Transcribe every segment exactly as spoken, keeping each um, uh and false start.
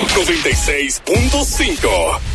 noventa y seis punto cinco.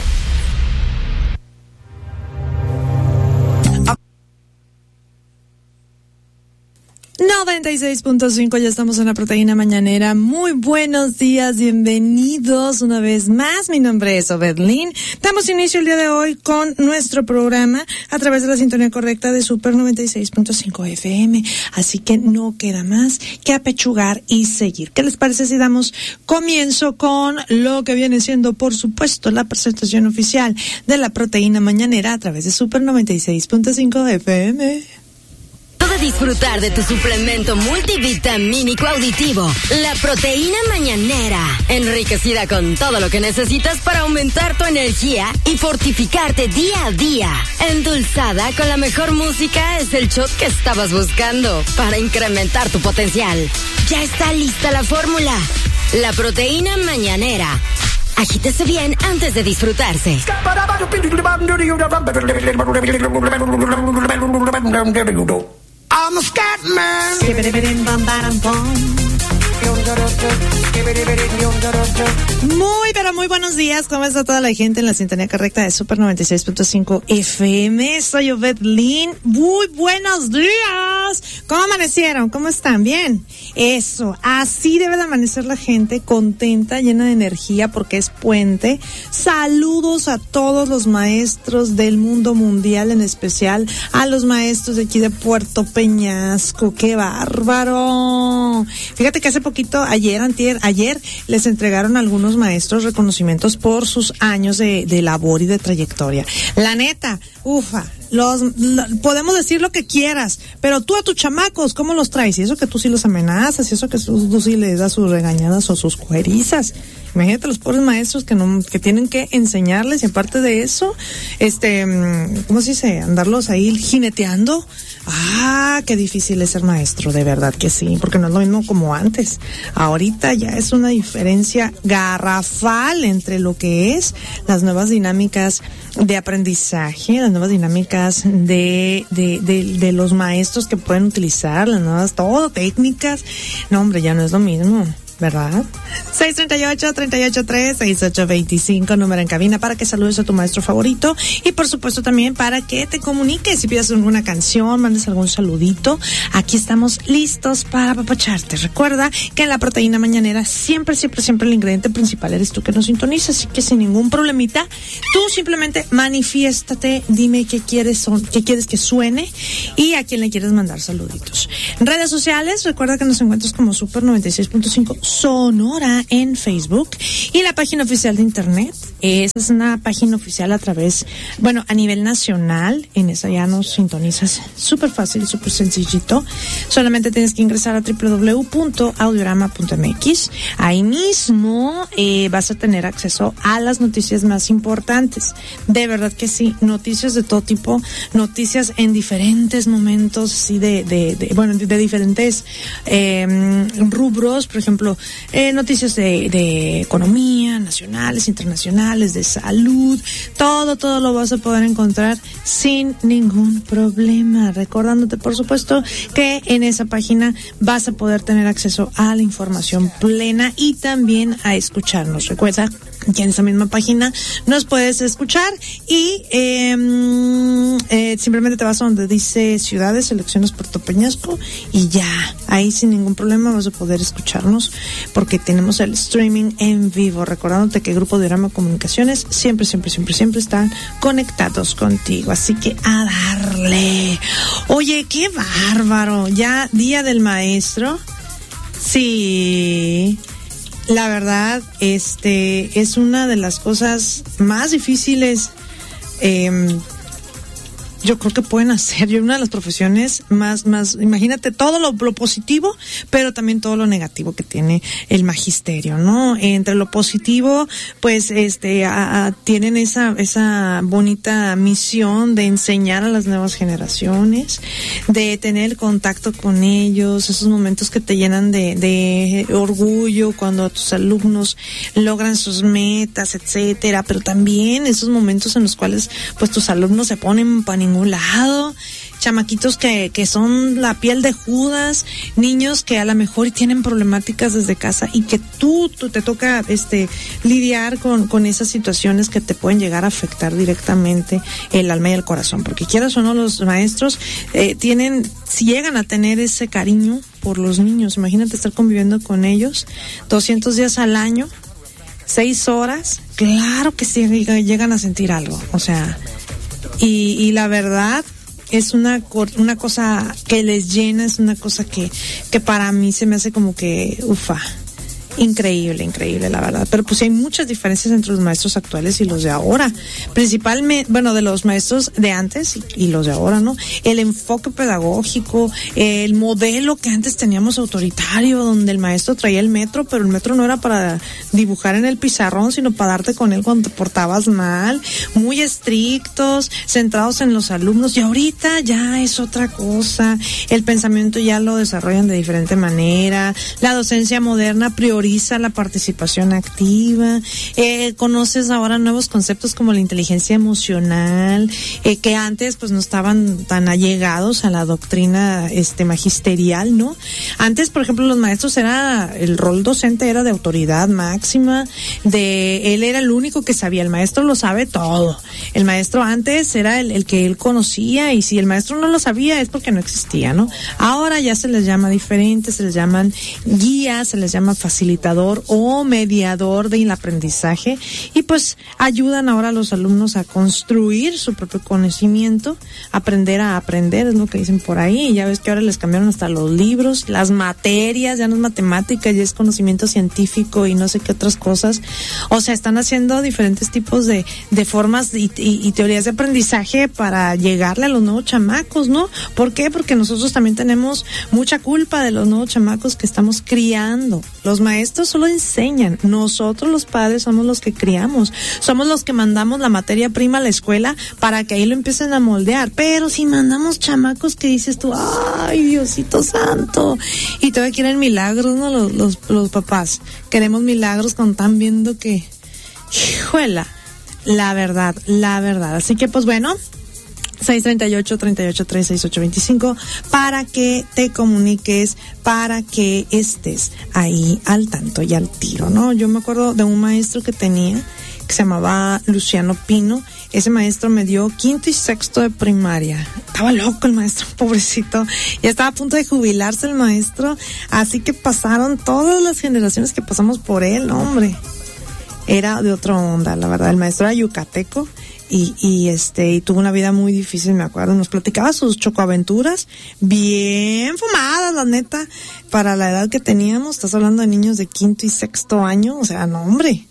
noventa y seis punto cinco, ya estamos en la proteína mañanera. Muy buenos días, bienvenidos una vez más. Mi nombre es Obedlin. Damos inicio el día de hoy con nuestro programa a través de la sintonía correcta de Super noventa y seis punto cinco F M. Así que no queda más que apechugar y seguir. ¿Qué les parece si damos comienzo con lo que viene siendo, por supuesto, la presentación oficial de la proteína mañanera a través de Super noventa y seis punto cinco F M? De disfrutar de tu suplemento multivitamínico auditivo, la proteína mañanera, enriquecida con todo lo que necesitas para aumentar tu energía y fortificarte día a día. Endulzada con la mejor música, es el shot que estabas buscando para incrementar tu potencial. Ya está lista la fórmula, la proteína mañanera. Agítese bien antes de disfrutarse. I'm a scat man. Muy, pero muy buenos días. ¿Cómo está toda la gente en la sintonía correcta de Super noventa y seis punto cinco F M? Soy Obedlin. Muy buenos días. ¿Cómo amanecieron? ¿Cómo están? ¿Bien? Eso, así debe de amanecer la gente, contenta, llena de energía porque es puente. Saludos a todos los maestros del mundo mundial, en especial a los maestros de aquí de Puerto Peñasco. ¡Qué bárbaro! Fíjate que hace poquito, ayer, antier, ayer, les entregaron a algunos maestros reconocimientos por sus años de, de labor y de trayectoria. La neta, ufa, los, lo, podemos decir lo que quieras, pero tú a tus chamacos, ¿cómo los traes? Y eso que tú sí los amenazas, y eso que tú, tú sí les das sus regañadas o sus cuerizas. Imagínate los pobres maestros que no, que tienen que enseñarles, y aparte de eso, este, ¿cómo se dice? Andarlos ahí jineteando. Ah, qué difícil es ser maestro, de verdad que sí, porque no es lo mismo como antes. Ahorita ya es una diferencia garrafal entre lo que es las nuevas dinámicas de aprendizaje, las nuevas dinámicas de, de, de, de los maestros que pueden utilizar, las nuevas, todo, técnicas. No, hombre, ya no es lo mismo, ¿verdad? seis tres ocho, tres ocho tres, seis ocho dos cinco, número en cabina para que saludes a tu maestro favorito y por supuesto también para que te comuniques si pidas alguna canción, mandes algún saludito. Aquí estamos listos para apapacharte. Recuerda que en la proteína mañanera siempre, siempre, siempre el ingrediente principal eres tú que nos sintonizas, así que sin ningún problemita, tú simplemente manifiéstate, dime qué quieres, son, qué quieres que suene y a quién le quieres mandar saluditos. En redes sociales, recuerda que nos encuentras como Super noventa y seis punto cinco Sonora en Facebook y la página oficial de internet. Esa es una página oficial a través, bueno, a nivel nacional. En esa ya nos sintonizas súper fácil, súper sencillito. Solamente tienes que ingresar a doble u doble u doble u punto audiorama punto m x. Ahí mismo eh, vas a tener acceso a las noticias más importantes. De verdad que sí, noticias de todo tipo, noticias en diferentes momentos, sí, de, de, de bueno, de, de diferentes eh, rubros. Por ejemplo, eh, noticias de, de economía, nacionales, internacionales, de salud, todo, todo lo vas a poder encontrar sin ningún problema. Recordándote, por supuesto, que en esa página vas a poder tener acceso a la información plena y también a escucharnos. Recuerda que en esa misma página nos puedes escuchar y eh, eh, simplemente te vas a donde dice ciudades, selecciones Puerto Peñasco y ya, ahí sin ningún problema vas a poder escucharnos porque tenemos el streaming en vivo. Recordándote que el Grupo Audiorama Comunicaciones siempre, siempre, siempre, siempre están conectados contigo, así que a darle. Oye, qué bárbaro, ya Día del Maestro. Sí, la verdad, este es una de las cosas más difíciles eh, yo creo que pueden hacer. Yo una de las profesiones más, más, imagínate todo lo, lo positivo, pero también todo lo negativo que tiene el magisterio, ¿no? Entre lo positivo, pues, este, a, a, tienen esa, esa bonita misión de enseñar a las nuevas generaciones, de tener contacto con ellos, esos momentos que te llenan de, de orgullo cuando tus alumnos logran sus metas, etcétera, pero también esos momentos en los cuales, pues, tus alumnos se ponen para ningún lado. chamaquitos que, que son la piel de Judas, niños que a lo mejor tienen problemáticas desde casa y que tú, tú te toca este lidiar con, con esas situaciones que te pueden llegar a afectar directamente el alma y el corazón, porque quieras o no, los maestros eh, tienen, si llegan a tener ese cariño por los niños, imagínate estar conviviendo con ellos doscientos días al año, seis horas, claro que sí llegan a sentir algo, o sea, y, y la verdad es una una cosa que les llena, es una cosa que, que para mí se me hace como que, ufa, increíble, increíble, la verdad. Pero pues hay muchas diferencias entre los maestros actuales y los de ahora. Principalmente, bueno, de los maestros de antes y, y los de ahora, ¿no? El enfoque pedagógico, el modelo que antes teníamos autoritario, donde el maestro traía el metro, pero el metro no era para dibujar en el pizarrón, sino para darte con él cuando te portabas mal. Muy estrictos, centrados en los alumnos. Y ahorita ya es otra cosa. El pensamiento ya lo desarrollan de diferente manera. La docencia moderna prioriza la participación activa, eh, conoces ahora nuevos conceptos como la inteligencia emocional, eh, que antes pues no estaban tan allegados a la doctrina este magisterial, ¿no? Antes, por ejemplo, los maestros era, el rol docente era de autoridad máxima, de él era el único que sabía, el maestro lo sabe todo. El maestro antes era el, el que él conocía, y si el maestro no lo sabía es porque no existía, ¿no? Ahora ya se les llama diferente, se les llaman guías, se les llama facilitador o mediador del aprendizaje, y pues ayudan ahora a los alumnos a construir su propio conocimiento, aprender a aprender, es lo que dicen por ahí. Y ya ves que ahora les cambiaron hasta los libros, las materias, ya no es matemática, ya es conocimiento científico y no sé qué otras cosas. O sea, están haciendo diferentes tipos de, de formas y, y, y teorías de aprendizaje para llegarle a los nuevos chamacos, ¿no? ¿Por qué? Porque nosotros también tenemos mucha culpa de los nuevos chamacos que estamos criando. Los maestros solo enseñan, nosotros los padres somos los que criamos, somos los que mandamos la materia prima a la escuela para que ahí lo empiecen a moldear. Pero si mandamos chamacos que dices tú, ay, Diosito santo, y todavía quieren milagros, ¿no? Los, los, los papás queremos milagros cuando están viendo que, hijuela, la verdad, la verdad. Así que pues bueno, seis treinta y ocho, treinta y ocho tres, sesenta y ocho veinticinco para que te comuniques, para que estés ahí al tanto y al tiro, ¿no? Yo me acuerdo de un maestro que tenía que se llamaba Luciano Pino. Ese maestro me dio quinto y sexto de primaria. Estaba loco el maestro, pobrecito. Ya estaba a punto de jubilarse el maestro, así que pasaron todas las generaciones que pasamos por él, hombre. Era de otra onda, la verdad. El maestro era yucateco y, y este, y tuvo una vida muy difícil, me acuerdo. Nos platicaba sus chocoaventuras, bien fumadas, la neta, para la edad que teníamos. Estás hablando de niños de quinto y sexto año, o sea, no, hombre.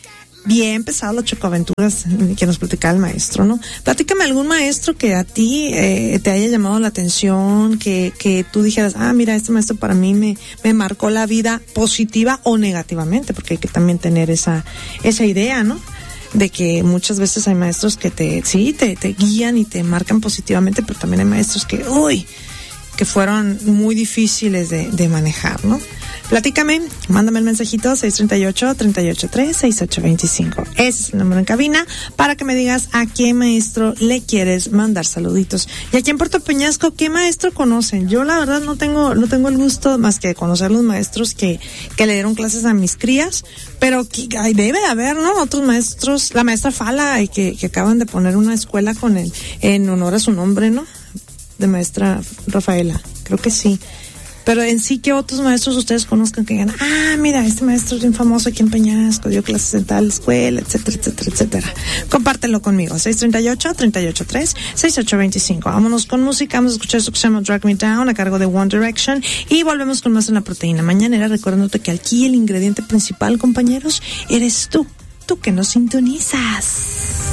Bien pesadas las chocoaventuras que nos platicaba el maestro, ¿no? Platícame algún maestro que a ti eh, te haya llamado la atención, que, que tú dijeras, ah, mira, este maestro para mí me, me marcó la vida positiva o negativamente, porque hay que también tener esa, esa idea, ¿no? De que muchas veces hay maestros que te, sí, te, te guían y te marcan positivamente, pero también hay maestros que, uy, que fueron muy difíciles de, de manejar, ¿no? Platícame, mándame el mensajito seis treinta y ocho, treinta y ocho tres, sesenta y ocho veinticinco. Ese es el número en cabina para que me digas a qué maestro le quieres mandar saluditos. Y aquí en Puerto Peñasco, ¿qué maestro conocen? Yo la verdad no tengo no tengo el gusto más que de conocer los maestros que, que le dieron clases a mis crías, pero que, ay, debe de haber, ¿no? Otros maestros, la maestra Fala, que, que acaban de poner una escuela con él en honor a su nombre, ¿no? De maestra Rafaela, creo que sí. Pero en sí, ¿qué otros maestros ustedes conozcan que digan, ah, mira, este maestro es bien famoso aquí en Peñasco, dio clases en tal escuela, etcétera, etcétera, etcétera? Compártelo conmigo, seis treinta y ocho, treinta y ocho tres, sesenta y ocho veinticinco. Vámonos con música, vamos a escuchar esto que se llama Drag Me Down, a cargo de One Direction, y volvemos con más en la proteína mañanera, recordándote que aquí el ingrediente principal, compañeros, eres tú, tú que nos sintonizas.